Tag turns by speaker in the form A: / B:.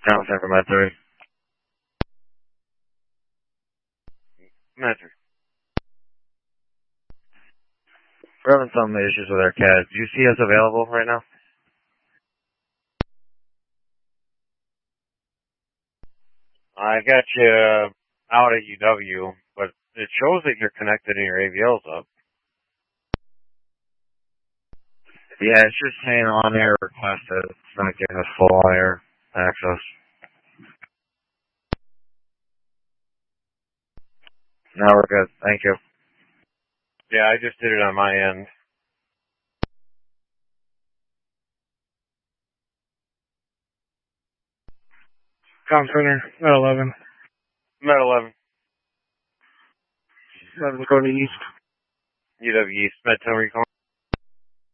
A: Town Center Med 3. Med 3. We're having some issues with our CAD. Do you see us available right now? I got you out at UW, but it shows that you're connected and your AVL's up. Yeah, it's just saying on air requested. It's not giving us full on air access. No, we're good. Thank you. Yeah, I just did it on my end.
B: Town Center, Med 11.
A: Med 11.
B: 11 going east.
A: UW East. Med 10 recall.